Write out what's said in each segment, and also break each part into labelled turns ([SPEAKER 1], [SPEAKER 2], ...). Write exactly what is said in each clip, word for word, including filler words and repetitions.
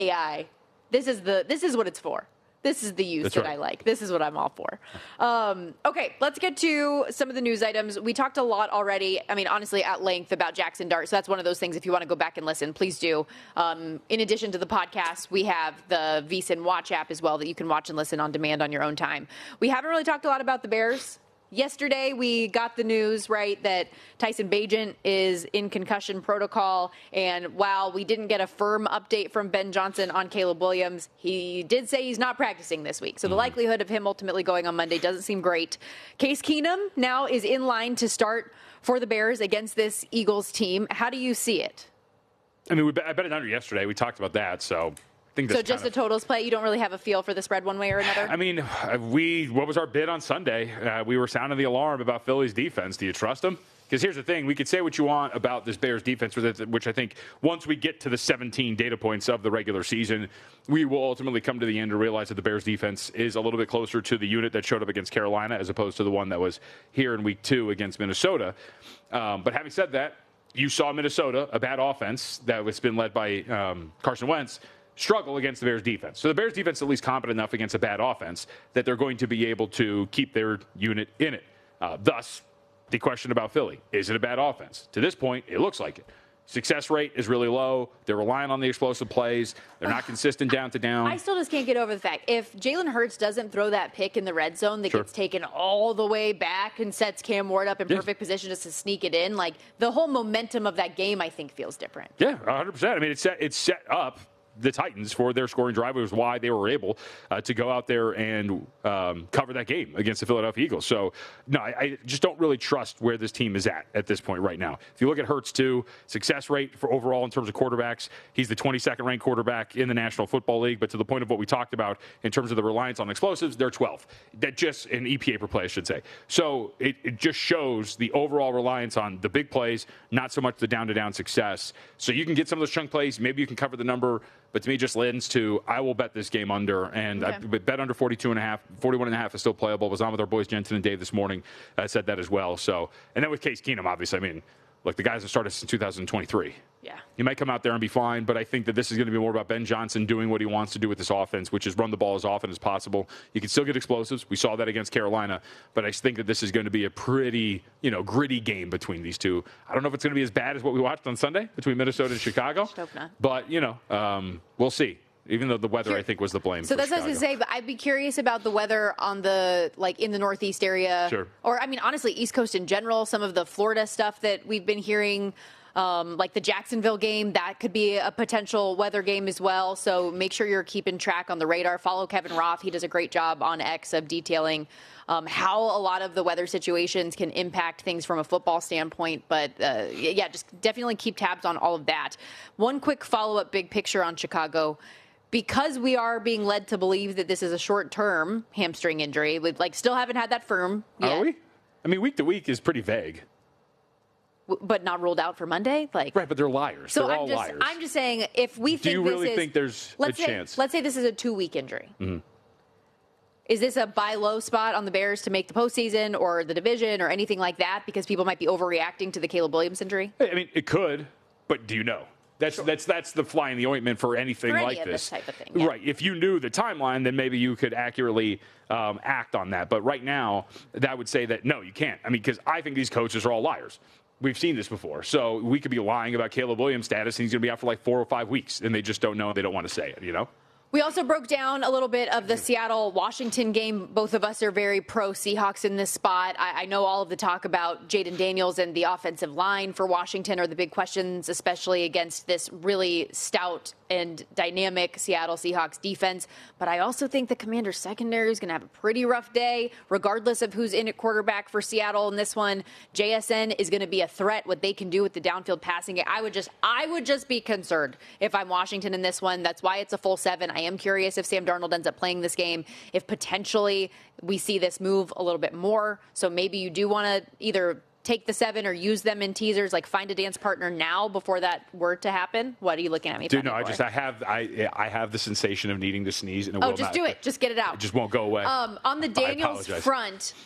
[SPEAKER 1] A I. This is the this is what it's for. This is the use
[SPEAKER 2] That's
[SPEAKER 1] that
[SPEAKER 2] right.
[SPEAKER 1] I like. This is what I'm all for. Um, okay, let's get to some of the news items. We talked a lot already, I mean, honestly, at length about Jackson Dart. So that's one of those things, if you want to go back and listen, please do. Um, in addition to the podcast, we have the VSiN Watch app as well that you can watch and listen on demand on your own time. We haven't really talked a lot about the Bears. Yesterday, we got the news, right, that Tyson Bagent is in concussion protocol. And while we didn't get a firm update from Ben Johnson on Caleb Williams, he did say he's not practicing this week. So the likelihood of him ultimately going on Monday doesn't seem great. Case Keenum now is in line to start for the Bears against this Eagles team. How do you see it?
[SPEAKER 2] I mean, we bet, I bet it under yesterday. We talked about that, so... I think
[SPEAKER 1] So just
[SPEAKER 2] kind
[SPEAKER 1] a totals play? You don't really have a feel for the spread one way or another?
[SPEAKER 2] I mean, we what was our bid on Sunday? Uh, we were sounding the alarm about Philly's defense. Do you trust them? Because here's the thing. We could say what you want about this Bears defense, which I think once we get to the seventeen data points of the regular season, we will ultimately come to the end and realize that the Bears defense is a little bit closer to the unit that showed up against Carolina as opposed to the one that was here in week two against Minnesota. Um, but having said that, you saw Minnesota, a bad offense that was been led by um, Carson Wentz, struggle against the Bears defense. So the Bears defense is at least competent enough against a bad offense that they're going to be able to keep their unit in it. Uh, thus, the question about Philly. Is it a bad offense? To this point, it looks like it. Success rate is really low. They're relying on the explosive plays. They're not consistent down to down.
[SPEAKER 1] I still just can't get over the fact, if Jalen Hurts doesn't throw that pick in the red zone that
[SPEAKER 2] Sure.
[SPEAKER 1] gets taken all the way back and sets Cam Ward up in
[SPEAKER 2] Yeah.
[SPEAKER 1] perfect position just to sneak it in, like the whole momentum of that game, I think, feels different.
[SPEAKER 2] Yeah, one hundred percent. I mean, it's set, it's set up the Titans for their scoring drive. It was why they were able uh, to go out there and um, cover that game against the Philadelphia Eagles. So, no, I, I just don't really trust where this team is at at this point right now. If you look at Hurts, too, success rate for overall in terms of quarterbacks, he's the twenty-second ranked quarterback in the National Football League. But to the point of what we talked about in terms of the reliance on explosives, they're twelfth. That just an E P A per play, I should say. So it, it just shows the overall reliance on the big plays, not so much the down-to-down success. So you can get some of those chunk plays. Maybe you can cover the number. But to me, it just lends to, I will bet this game under. And
[SPEAKER 1] Okay.
[SPEAKER 2] I bet under forty-two and a half. forty-one and a half is still playable. Was on with our boys Jensen and Dave this morning. I said that as well. So, and then with Case Keenum, obviously, I mean, look, the guys have started since two thousand twenty-three.
[SPEAKER 1] Yeah.
[SPEAKER 2] He might come out there and be fine, but I think that this is going to be more about Ben Johnson doing what he wants to do with this offense, which is run the ball as often as possible. You can still get explosives. We saw that against Carolina, but I think that this is going to be a pretty, you know, gritty game between these two. I don't know if it's going to be as bad as what we watched on Sunday between Minnesota and Chicago,
[SPEAKER 1] Hope not.
[SPEAKER 2] but, you know, um, we'll see. Even though the weather,
[SPEAKER 1] Here-
[SPEAKER 2] I think, was the blame.
[SPEAKER 1] So
[SPEAKER 2] for
[SPEAKER 1] that's what I was
[SPEAKER 2] Chicago.
[SPEAKER 1] going to say, but I'd be curious about the weather on the, like, in the Northeast area.
[SPEAKER 2] Sure.
[SPEAKER 1] Or, I mean, honestly, East Coast in general, some of the Florida stuff that we've been hearing, um, like the Jacksonville game, that could be a potential weather game as well. So make sure you're keeping track on the radar. Follow Kevin Roth. He does a great job on X of detailing um, how a lot of the weather situations can impact things from a football standpoint. But, uh, yeah, just definitely keep tabs on all of that. One quick follow-up big picture on Chicago. Because we are being led to believe that this is a short-term hamstring injury, we like still haven't had that firm yet,
[SPEAKER 2] Are we? I mean, week to week is pretty vague.
[SPEAKER 1] w- but not ruled out for Monday. Like,
[SPEAKER 2] Right, but they're liars.
[SPEAKER 1] so
[SPEAKER 2] they're
[SPEAKER 1] I'm
[SPEAKER 2] all
[SPEAKER 1] just,
[SPEAKER 2] liars.
[SPEAKER 1] I'm just saying, if we
[SPEAKER 2] Do
[SPEAKER 1] think
[SPEAKER 2] you
[SPEAKER 1] this
[SPEAKER 2] really
[SPEAKER 1] is,
[SPEAKER 2] think there's
[SPEAKER 1] let's
[SPEAKER 2] a
[SPEAKER 1] say,
[SPEAKER 2] chance?
[SPEAKER 1] Let's say this is a two-week injury.
[SPEAKER 2] Mm-hmm.
[SPEAKER 1] Is this a buy low spot on the Bears to make the postseason or the division or anything like that? Because people might be overreacting to the Caleb Williams injury.
[SPEAKER 2] I mean, it could, but do you know? That's that's that's the fly in the ointment for anything
[SPEAKER 1] For any
[SPEAKER 2] like
[SPEAKER 1] of
[SPEAKER 2] this.
[SPEAKER 1] this type of thing, yeah.
[SPEAKER 2] Right. If you knew the timeline, then maybe you could accurately um, act on that. But right now, that would say that, no, you can't. I mean, because I think these coaches are all liars. We've seen this before. So we could be lying about Caleb Williams' status, and he's going to be out for like four or five weeks, and they just don't know. They don't want to say it, you know?
[SPEAKER 1] We also broke down a little bit of the Seattle-Washington game. Both of us are very pro-Seahawks in this spot. I, I know all of the talk about Jaden Daniels and the offensive line for Washington are the big questions, especially against this really stout and dynamic Seattle Seahawks defense. But I also think the Commanders secondary is going to have a pretty rough day, regardless of who's in at quarterback for Seattle in this one. J S N is going to be a threat, what they can do with the downfield passing game. I would just, I would just be concerned if I'm Washington in this one. That's why it's a full seven. I am curious if Sam Darnold ends up playing this game, if potentially we see this move a little bit more. So maybe you do want to either take the seven or use them in teasers, like find a dance partner now before that were to happen. What are you looking at me?
[SPEAKER 2] Dude, no, I
[SPEAKER 1] for?
[SPEAKER 2] just I have I I have the sensation of needing to sneeze, and it
[SPEAKER 1] oh,
[SPEAKER 2] will
[SPEAKER 1] just
[SPEAKER 2] not,
[SPEAKER 1] do it. Just get it out.
[SPEAKER 2] It just won't go away.
[SPEAKER 1] Um, on the Daniels
[SPEAKER 2] apologize.
[SPEAKER 1] front,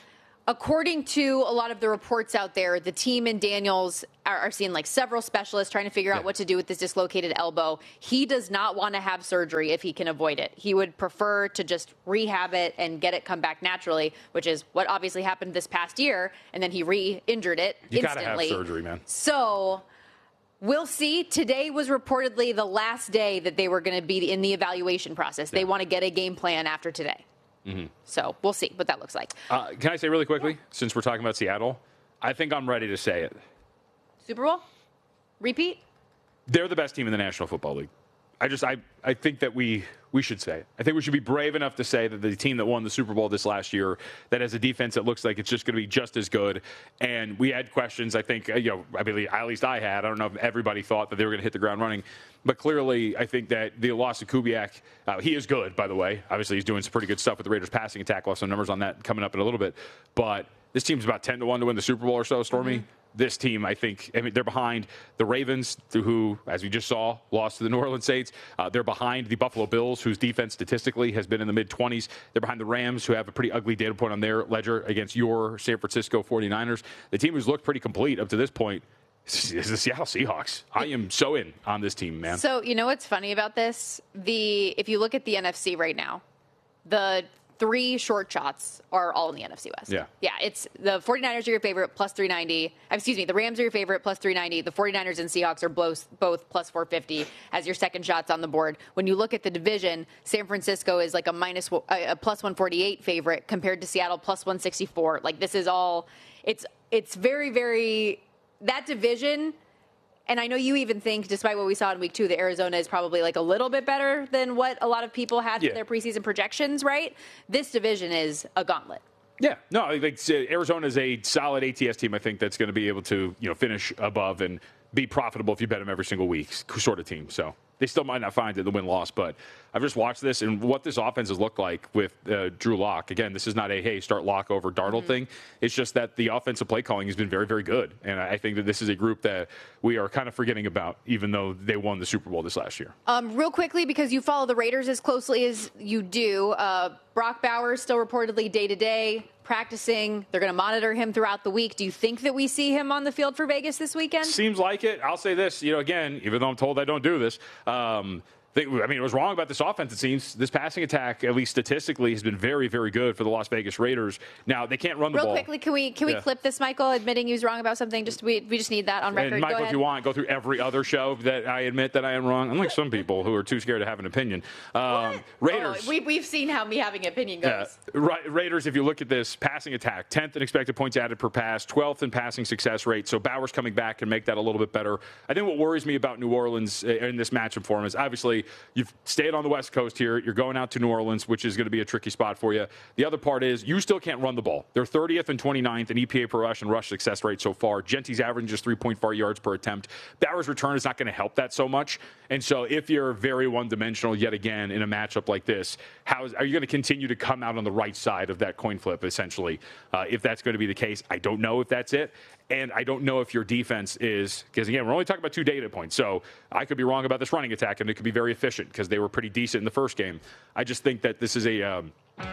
[SPEAKER 1] According to a lot of the reports out there, the team and Daniels are, are seeing like several specialists trying to figure yeah. out what to do with this dislocated elbow. He does not want to have surgery if he can avoid it. He would prefer to just rehab it and get it come back naturally, which is what obviously happened this past year. And then he re-injured it
[SPEAKER 2] you
[SPEAKER 1] instantly.
[SPEAKER 2] You gotta have surgery, man.
[SPEAKER 1] So we'll see. Today was reportedly the last day that they were going to be in the evaluation process. Yeah. They want to get a game plan after today. Mm-hmm. So we'll see what that looks like.
[SPEAKER 2] Uh, can I say really quickly, yeah. since we're talking about Seattle, I think I'm ready to say it.
[SPEAKER 1] Super Bowl? Repeat?
[SPEAKER 2] They're the best team in the National Football League. I just, I, I think that we, we should say it. I think we should be brave enough to say that the team that won the Super Bowl this last year, that has a defense that looks like it's just going to be just as good. And we had questions, I think, you know, I believe, at least I had. I don't know if everybody thought that they were going to hit the ground running. But clearly, I think that the loss of Kubiak, uh, he is good, by the way. Obviously, he's doing some pretty good stuff with the Raiders passing attack. We'll have some numbers on that coming up in a little bit. But this team's about ten to one to win the Super Bowl or so, Stormy. Mm-hmm. This team, I think, I mean, they're behind the Ravens, who, as we just saw, lost to the New Orleans Saints. Uh, they're behind the Buffalo Bills, whose defense statistically has been in the mid-twenties. They're behind the Rams, who have a pretty ugly data point on their ledger against your San Francisco forty-niners. The team who's looked pretty complete up to this point is the Seattle Seahawks. I am so in on this team, man.
[SPEAKER 1] So, you know what's funny about this? The if you look at the N F C right now, the three short shots are all in the N F C West.
[SPEAKER 2] Yeah.
[SPEAKER 1] Yeah, it's the forty-niners are your favorite, plus three ninety. Excuse me, the Rams are your favorite, plus three ninety. The forty-niners and Seahawks are both, both plus four fifty as your second shots on the board. When you look at the division, San Francisco is like a minus a plus one forty-eight favorite compared to Seattle, plus one sixty-four. Like, this is all, it's it's very, very, that division. And I know you even think, despite what we saw in week two, that Arizona is probably like a little bit better than what a lot of people had yeah. for their preseason projections, right? This division is a gauntlet.
[SPEAKER 2] Yeah, no, like Arizona is a solid A T S team. I think that's going to be able to, you know, finish above and be profitable if you bet them every single week, sort of team. So they still might not find it the win-loss, but I've just watched this and what this offense has looked like with uh, Drew Lock. Again, this is not a, hey, start Lock over Darnold mm-hmm. thing. It's just that the offensive play calling has been very, very good. And I think that this is a group that we are kind of forgetting about, even though they won the Super Bowl this last year.
[SPEAKER 1] Um, real quickly, because you follow the Raiders as closely as you do, uh, Brock Bowers still reportedly day-to-day practicing. They're going to monitor him throughout the week. Do you think that we see him on the field for Vegas this weekend?
[SPEAKER 2] Seems like it. I'll say this, you know, again, even though I'm told I don't do this, um, I mean, it was wrong about this offense, it seems. This passing attack, at least statistically, has been very, very good for the Las Vegas Raiders. Now, they can't run the
[SPEAKER 1] Real
[SPEAKER 2] ball.
[SPEAKER 1] Real quickly, can we can we yeah. clip this, Michael, admitting he was wrong about something? Just We we just need that on record.
[SPEAKER 2] And Michael,
[SPEAKER 1] go
[SPEAKER 2] if you want, go through every other show that I admit that I am wrong. Unlike some people who are too scared to have an opinion. Um, Raiders.
[SPEAKER 1] Oh, we, we've seen how me having an opinion goes.
[SPEAKER 2] Yeah. Ra- Raiders, if you look at this passing attack, tenth in expected points added per pass, twelfth in passing success rate. So Bowers coming back can make that a little bit better. I think what worries me about New Orleans in this matchup for him is obviously you've stayed on the West Coast here. You're going out to New Orleans, which is going to be a tricky spot for you. The other part is you still can't run the ball. They're thirtieth and twenty-ninth in E P A per rush and rush success rate so far. Genty's averaging just three point four yards per attempt. Bowers' return is not going to help that so much. And so if you're very one-dimensional yet again in a matchup like this, how is, are you going to continue to come out on the right side of that coin flip, essentially? Uh, if that's going to be the case, I don't know if that's it. And I don't know if your defense is, because again, we're only talking about two data points. So I could be wrong about this running attack, and it could be very efficient because they were pretty decent in the first game. I just think that this is a um,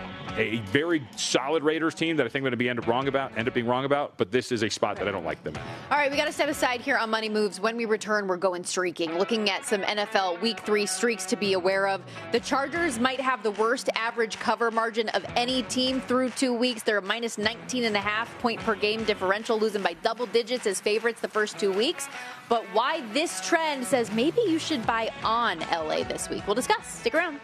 [SPEAKER 2] a very solid Raiders team that I think I'm going to be end up wrong about, end up being wrong about. But this is a spot that I don't like them in.
[SPEAKER 1] All right, we got to step aside here on Money Moves. When we return, we're going streaking, looking at some N F L Week Three streaks to be aware of. The Chargers might have the worst average cover margin of any team through two weeks. They're a minus nineteen and a half point per game differential, losing by double digits as favorites the first two weeks. But why this trend says maybe you should buy on L A this week, we'll discuss. Stick around.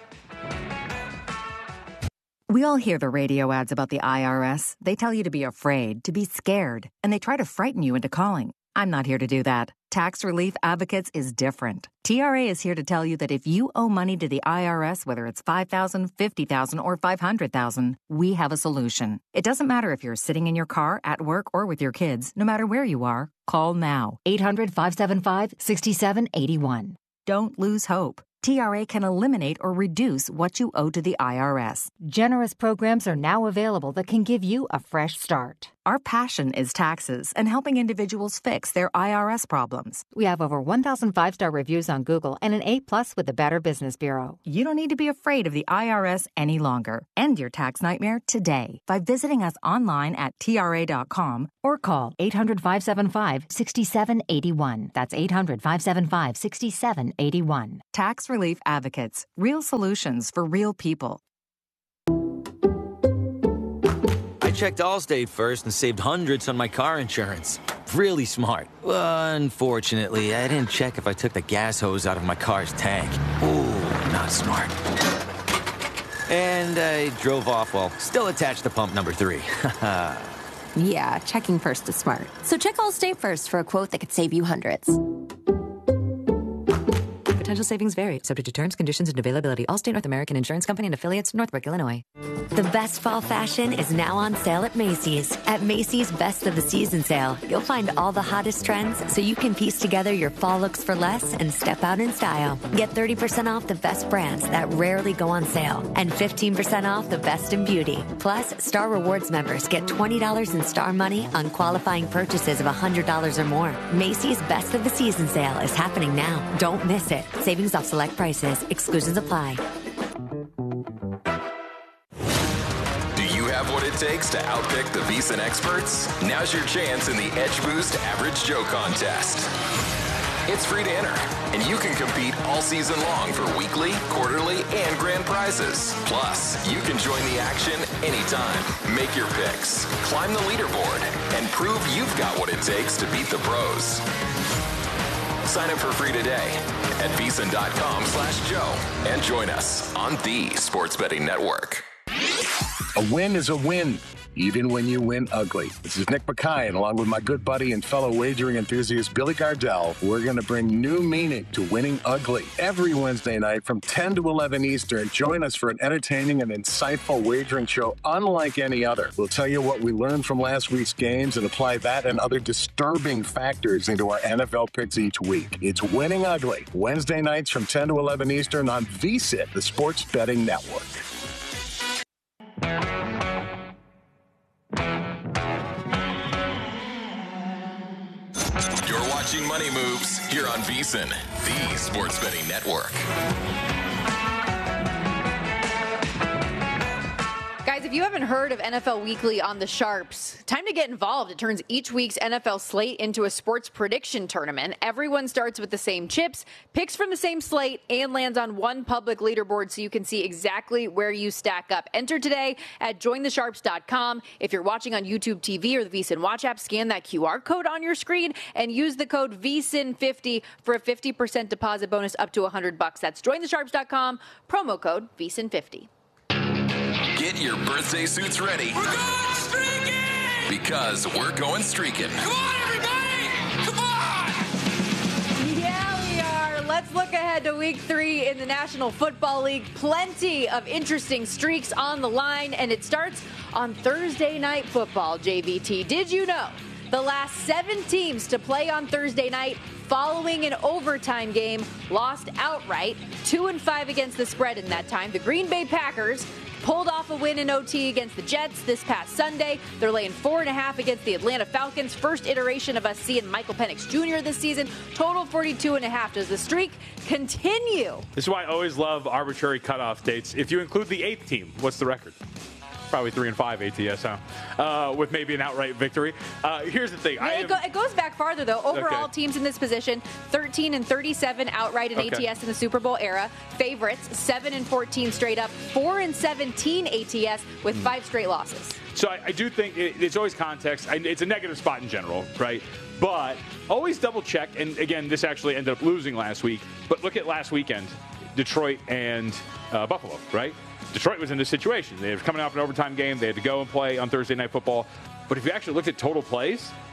[SPEAKER 3] We all hear the radio ads about the I R S. They tell you to be afraid, to be scared, and they try to frighten you into calling. I'm not here to do that. Tax Relief Advocates is different. T R A is here to tell you that if you owe money to the I R S, whether it's five thousand dollars, fifty thousand dollars, or five hundred thousand dollars, we have a solution. It doesn't matter if you're sitting in your car, at work, or with your kids. No matter where you are, call now. eight hundred, five seven five, six seven eight one. Don't lose hope. T R A can eliminate or reduce what you owe to the I R S. Generous programs are now available that can give you a fresh start. Our passion is taxes and helping individuals fix their I R S problems. We have over one thousand five-star reviews on Google and an A plus with the Better Business Bureau. You don't need to be afraid of the I R S any longer. End your tax nightmare today by visiting us online at T R A dot com or call eight hundred, five seven five, six seven eight one. That's eight hundred, five seven five, six seven eight one. Tax Relief Advocates. Real solutions for real people.
[SPEAKER 4] I checked Allstate first and saved hundreds on my car insurance. Really smart. Unfortunately, I didn't check if I took the gas hose out of my car's tank. Ooh, not smart. And I drove off while still attached to pump number three.
[SPEAKER 5] Yeah, checking first is smart. So check Allstate first for a quote that could save you hundreds.
[SPEAKER 6] Potential savings vary, subject to terms, conditions, and availability. Allstate North American Insurance Company and affiliates, Northbrook, Illinois.
[SPEAKER 7] The best fall fashion is now on sale at Macy's. At Macy's Best of the Season sale, you'll find all the hottest trends so you can piece together your fall looks for less and step out in style. Get thirty percent off the best brands that rarely go on sale and fifteen percent off the best in beauty. Plus, Star Rewards members get twenty dollars in Star Money on qualifying purchases of one hundred dollars or more. Macy's Best of the Season sale is happening now. Don't miss it. Savings off select prices. Exclusions apply.
[SPEAKER 8] Do you have what it takes to outpick the VSiN experts? Now's your chance in the Edge Boost Average Joe contest. It's free to enter, and you can compete all season long for weekly, quarterly, and grand prizes. Plus, you can join the action anytime. Make your picks, climb the leaderboard, and prove you've got what it takes to beat the pros. Sign up for free today at VSiN.com slash Joe and join us on the Sports Betting Network.
[SPEAKER 9] A win is a win, even when you win ugly. This is Nick Mackay, and along with my good buddy and fellow wagering enthusiast Billy Gardell, we're going to bring new meaning to winning ugly. Every Wednesday night from ten to eleven Eastern, join us for an entertaining and insightful wagering show unlike any other. We'll tell you what we learned from last week's games and apply that and other disturbing factors into our N F L picks each week. It's Winning Ugly, Wednesday nights from ten to eleven Eastern on VSiN, the Sports Betting Network.
[SPEAKER 8] You're watching Money Moves here on VSiN, the Sports Betting Network.
[SPEAKER 1] Guys, if you haven't heard of N F L Weekly on the Sharps, time to get involved. It turns each week's N F L slate into a sports prediction tournament. Everyone starts with the same chips, picks from the same slate, and lands on one public leaderboard so you can see exactly where you stack up. Enter today at join the sharps dot com. If you're watching on YouTube T V or the VSiN Watch app, scan that Q R code on your screen and use the code V S I N fifty for a fifty percent deposit bonus up to one hundred bucks. That's join the sharps dot com, promo code V S I N fifty.
[SPEAKER 8] Get your birthday suits ready.
[SPEAKER 10] We're going streaking!
[SPEAKER 8] Because we're going streaking.
[SPEAKER 10] Come on, everybody! Come on!
[SPEAKER 1] Yeah, we are. Let's look ahead to week three in the National Football League. Plenty of interesting streaks on the line, and it starts on Thursday Night Football, J V T. Did you know the last seven teams to play on Thursday night following an overtime game lost outright? Two and five against the spread in that time. The Green Bay Packers pulled off a win in O T against the Jets this past Sunday. They're laying four and a half against the Atlanta Falcons. First iteration of us seeing Michael Penix Junior this season. Total forty-two and a half. Does the streak continue?
[SPEAKER 2] This is why I always love arbitrary cutoff dates. If you include the eighth team, what's the record? Probably three and five A T S, huh? Uh, with maybe an outright victory. Uh, here's the thing.
[SPEAKER 1] Yeah,
[SPEAKER 2] I
[SPEAKER 1] it,
[SPEAKER 2] am,
[SPEAKER 1] go, it goes back farther, though. Overall,
[SPEAKER 2] okay.
[SPEAKER 1] Teams in this position, thirteen and thirty-seven outright in okay. A T S in the Super Bowl era. Favorites, seven and fourteen straight up, four and seventeen A T S with mm. five straight losses.
[SPEAKER 2] So I, I do think it, it's always context. I, it's a negative spot in general, right? But always double check. And again, this actually ended up losing last week. But look at last weekend, Detroit and uh, Buffalo, right? Detroit was in this situation. They were coming off an overtime game. They had to go and play on Thursday Night Football. But if you actually looked at total plays,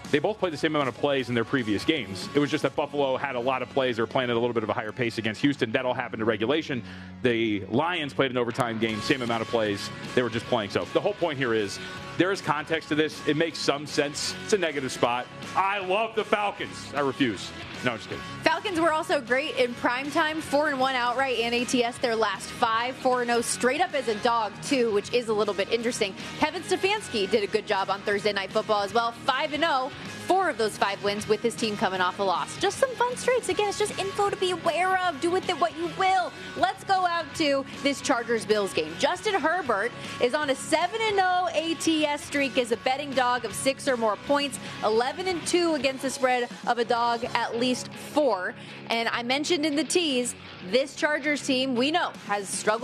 [SPEAKER 2] they both played the same amount of plays in their previous games. It was just that Buffalo had a lot of plays. They were playing at a little bit of a higher pace against Houston. That all happened in regulation. The Lions played an overtime game, same amount of plays. They were just playing. So the whole point here is there is context to this. It makes some sense. It's a negative spot. I love the Falcons. I refuse. No, I'm just kidding.
[SPEAKER 1] Falcons were also great in primetime, four and one outright and A T S their last five, four and oh straight up as a dog too, which is a little bit interesting. Kevin Stefanski did a good job on Thursday Night Football as well, five and oh, four of those five wins with his team coming off a loss. Just some fun streaks. Again, it's just info to be aware of. Do with it what you will. Let's go out to this Chargers-Bills game. Justin Herbert is on a seven and oh A T S streak as a betting dog of six or more points, eleven and two against the spread of a dog at least four. And I mentioned in the tease, this Chargers team, we know, has struggled